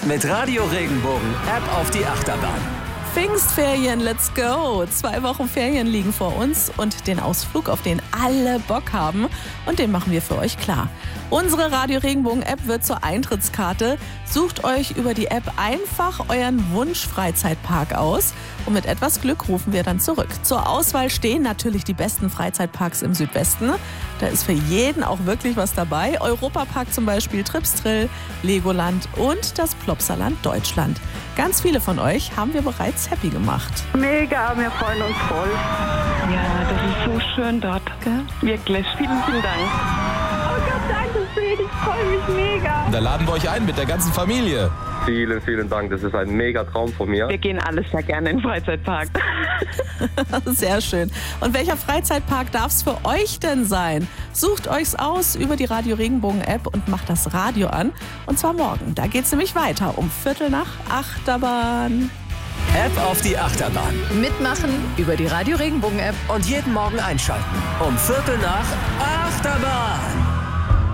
Mit Radio Regenbogen App auf die Achterbahn. Pfingstferien, let's go! 2 Wochen Ferien liegen vor uns und den Ausflug, auf den alle Bock haben. Und den machen wir für euch klar. Unsere Radio Regenbogen App wird zur Eintrittskarte. Sucht euch über die App einfach euren Wunsch-Freizeitpark aus. Und mit etwas Glück rufen wir dann zurück. Zur Auswahl stehen natürlich die besten Freizeitparks im Südwesten. Da ist für jeden auch wirklich was dabei. Europapark zum Beispiel, Tripstrill, Legoland und das Plopsaland Deutschland. Ganz viele von euch haben wir bereits happy gemacht. Mega, wir freuen uns voll. Ja, das ist so schön dort. Gell? Wirklich, vielen, vielen Dank. Oh Gott, danke schön, ich freue mich mega. Da laden wir euch ein mit der ganzen Familie. Vielen, vielen Dank. Das ist ein mega Traum von mir. Wir gehen alle sehr gerne in den Freizeitpark. Sehr schön. Und welcher Freizeitpark darf es für euch denn sein? Sucht euch's aus über die Radio Regenbogen App und macht das Radio an. Und zwar morgen. Da geht's nämlich weiter um 7:45 Achterbahn. App auf die Achterbahn. Mitmachen über die Radio Regenbogen App. Und jeden Morgen einschalten um 7:45 Achterbahn.